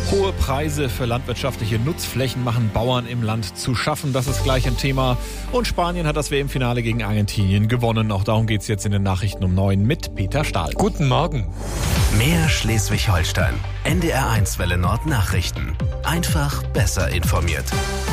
Hohe Preise für landwirtschaftliche Nutzflächen machen Bauern im Land zu schaffen. Das ist gleich ein Thema. Und Spanien hat das WM-Finale gegen Argentinien gewonnen. Auch darum geht es jetzt in den Nachrichten um 9 mit Peter Stahl. Guten Morgen. Mehr Schleswig-Holstein. NDR1 Welle Nord Nachrichten. Einfach besser informiert.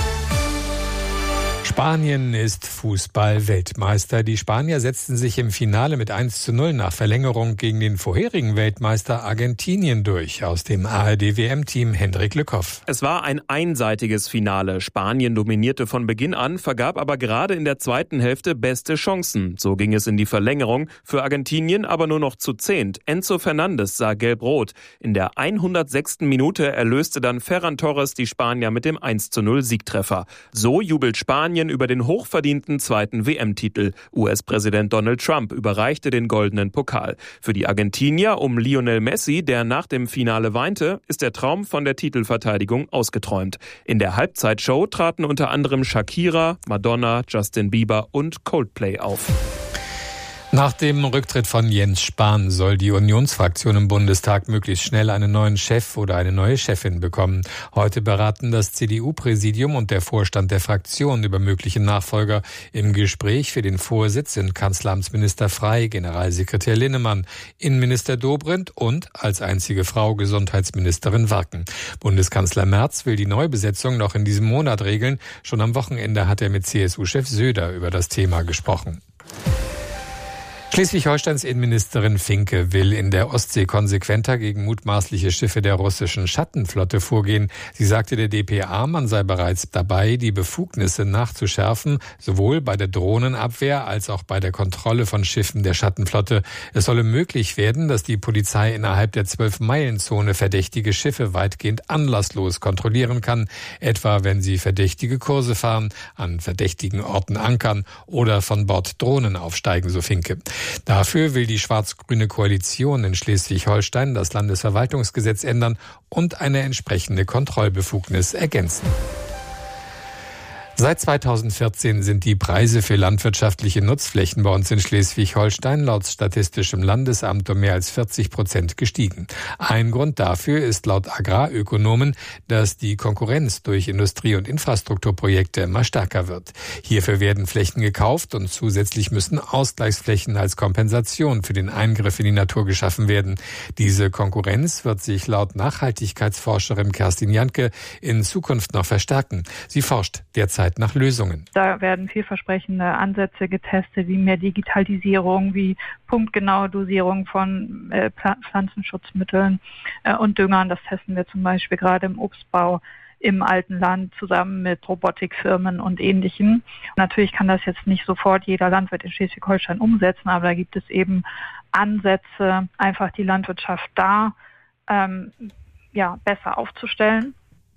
Spanien ist Fußball-Weltmeister. Die Spanier setzten sich im Finale mit 1:0 nach Verlängerung gegen den vorherigen Weltmeister Argentinien durch. Aus dem ARD-WM-Team Hendrik Lückhoff. Es war ein einseitiges Finale. Spanien dominierte von Beginn an, vergab aber gerade in der zweiten Hälfte beste Chancen. So ging es in die Verlängerung. Für Argentinien aber nur noch zu 10. Enzo Fernández sah gelb-rot. In der 106. Minute erlöste dann Ferran Torres die Spanier mit dem 1:0 Siegtreffer. So jubelt Spanien über den hochverdienten zweiten WM-Titel. US-Präsident Donald Trump überreichte den goldenen Pokal. Für die Argentinier um Lionel Messi, der nach dem Finale weinte, ist der Traum von der Titelverteidigung ausgeträumt. In der Halbzeitshow traten unter anderem Shakira, Madonna, Justin Bieber und Coldplay auf. Nach dem Rücktritt von Jens Spahn soll die Unionsfraktion im Bundestag möglichst schnell einen neuen Chef oder eine neue Chefin bekommen. Heute beraten das CDU-Präsidium und der Vorstand der Fraktion über mögliche Nachfolger. Im Gespräch für den Vorsitz sind Kanzleramtsminister Frey, Generalsekretär Linnemann, Innenminister Dobrindt und als einzige Frau Gesundheitsministerin Warken. Bundeskanzler Merz will die Neubesetzung noch in diesem Monat regeln. Schon am Wochenende hat er mit CSU-Chef Söder über das Thema gesprochen. Schleswig-Holsteins Innenministerin Finke will in der Ostsee konsequenter gegen mutmaßliche Schiffe der russischen Schattenflotte vorgehen. Sie sagte der dpa, man sei bereits dabei, die Befugnisse nachzuschärfen, sowohl bei der Drohnenabwehr als auch bei der Kontrolle von Schiffen der Schattenflotte. Es solle möglich werden, dass die Polizei innerhalb der 12-Meilen-Zone verdächtige Schiffe weitgehend anlasslos kontrollieren kann, etwa wenn sie verdächtige Kurse fahren, an verdächtigen Orten ankern oder von Bord Drohnen aufsteigen, so Finke. Dafür will die schwarz-grüne Koalition in Schleswig-Holstein das Landesverwaltungsgesetz ändern und eine entsprechende Kontrollbefugnis ergänzen. Seit 2014 sind die Preise für landwirtschaftliche Nutzflächen bei uns in Schleswig-Holstein laut Statistischem Landesamt um mehr als 40% gestiegen. Ein Grund dafür ist laut Agrarökonomen, dass die Konkurrenz durch Industrie- und Infrastrukturprojekte immer stärker wird. Hierfür werden Flächen gekauft und zusätzlich müssen Ausgleichsflächen als Kompensation für den Eingriff in die Natur geschaffen werden. Diese Konkurrenz wird sich laut Nachhaltigkeitsforscherin Kerstin Janke in Zukunft noch verstärken. Sie forscht derzeit nach Lösungen. Da werden vielversprechende Ansätze getestet, wie mehr Digitalisierung, wie punktgenaue Dosierung von Pflanzenschutzmitteln und Düngern. Das testen wir zum Beispiel gerade im Obstbau im alten Land zusammen mit Robotikfirmen und Ähnlichem. Natürlich kann das jetzt nicht sofort jeder Landwirt in Schleswig-Holstein umsetzen, aber da gibt es eben Ansätze, einfach die Landwirtschaft da besser aufzustellen.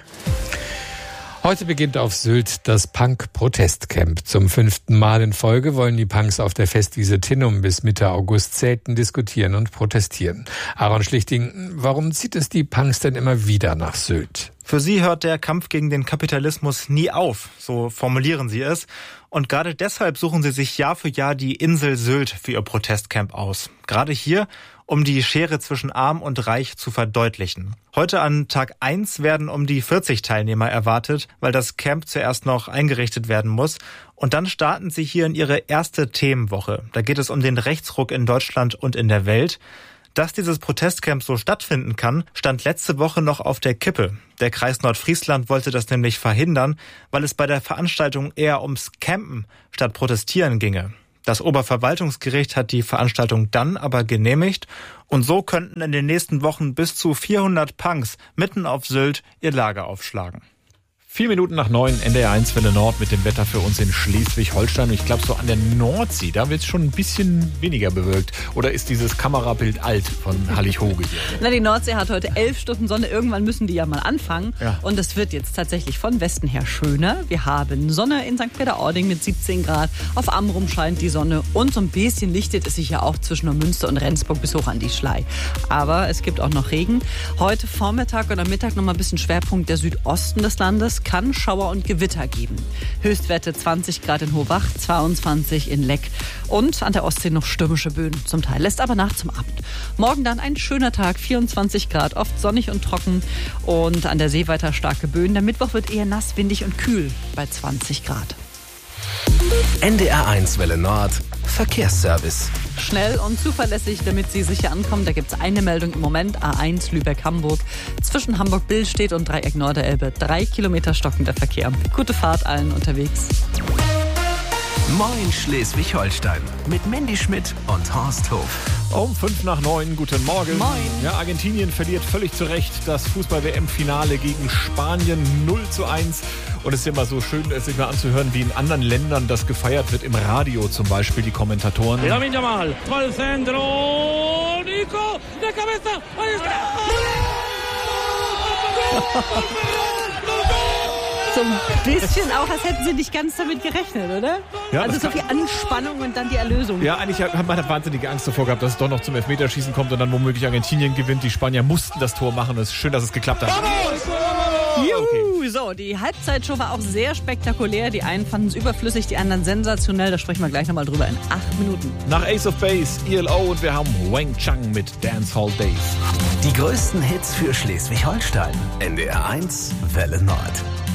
Heute beginnt auf Sylt das Punk-Protestcamp. Zum 5. Mal in Folge wollen die Punks auf der Festwiese Tinnum bis Mitte August zelten, diskutieren und protestieren. Aaron Schlichting, warum zieht es die Punks denn immer wieder nach Sylt? Für sie hört der Kampf gegen den Kapitalismus nie auf, so formulieren sie es. Und gerade deshalb suchen sie sich Jahr für Jahr die Insel Sylt für ihr Protestcamp aus. Gerade hier, um die Schere zwischen Arm und Reich zu verdeutlichen. Heute an Tag 1 werden um die 40 Teilnehmer erwartet, weil das Camp zuerst noch eingerichtet werden muss. Und dann starten sie hier in ihre erste Themenwoche. Da geht es um den Rechtsruck in Deutschland und in der Welt. Dass dieses Protestcamp so stattfinden kann, stand letzte Woche noch auf der Kippe. Der Kreis Nordfriesland wollte das nämlich verhindern, weil es bei der Veranstaltung eher ums Campen statt Protestieren ginge. Das Oberverwaltungsgericht hat die Veranstaltung dann aber genehmigt und so könnten in den nächsten Wochen bis zu 400 Punks mitten auf Sylt ihr Lager aufschlagen. 4 Minuten nach 9, NDR1 Welle Nord mit dem Wetter für uns in Schleswig-Holstein. Und ich glaube, so an der Nordsee, da wird es schon ein bisschen weniger bewölkt. Oder ist dieses Kamerabild alt von Hallig-Hoge hier? Na, die Nordsee hat heute 11 Stunden Sonne. Irgendwann müssen die ja mal anfangen. Ja. Und es wird jetzt tatsächlich von Westen her schöner. Wir haben Sonne in St. Peter-Ording mit 17 Grad. Auf Amrum scheint die Sonne. Und so ein bisschen lichtet es sich ja auch zwischen Neumünster und Rendsburg bis hoch an die Schlei. Aber es gibt auch noch Regen. Heute Vormittag oder Mittag noch mal ein bisschen Schwerpunkt der Südosten des Landes. es kann Schauer und Gewitter geben. Höchstwerte 20 Grad in Hohwach, 22 in Leck und an der Ostsee noch stürmische Böen zum Teil. Lässt aber nach zum Abend. Morgen dann ein schöner Tag, 24 Grad, oft sonnig und trocken und an der See weiter starke Böen. Der Mittwoch wird eher nass, windig und kühl bei 20 Grad. NDR1 Welle Nord Verkehrsservice. Schnell und zuverlässig, damit Sie sicher ankommen. Da gibt es eine Meldung im Moment, A1 Lübeck-Hamburg. Zwischen Hamburg-Billstedt und Dreieck Norderelbe 3 Kilometer stockender Verkehr. Gute Fahrt allen unterwegs. Moin Schleswig-Holstein mit Mandy Schmidt und Horst Hof. Um 8:55, guten Morgen. Moin. Ja, Argentinien verliert völlig zu Recht das Fußball-WM-Finale gegen Spanien 0:1. Und es ist immer so schön, es sich mal anzuhören, wie in anderen Ländern das gefeiert wird. Im Radio zum Beispiel, die Kommentatoren. Lamine Yamal, al centro, Nico, de cabeza, ahí está. So ein bisschen auch, als hätten Sie nicht ganz damit gerechnet, oder? Ja, also so viel Anspannung und dann die Erlösung. Ja, eigentlich hat man wahnsinnige Angst davor gehabt, dass es doch noch zum Elfmeterschießen kommt und dann womöglich Argentinien gewinnt. Die Spanier mussten das Tor machen. Es ist schön, dass es geklappt hat. Juhu, so, die Halbzeitshow war auch sehr spektakulär. Die einen fanden es überflüssig, die anderen sensationell. Da sprechen wir gleich nochmal drüber in 8 Minuten. Nach Ace of Base, ELO und wir haben Wang Chang mit Dancehall Days. Die größten Hits für Schleswig-Holstein. NDR1 Welle Nord.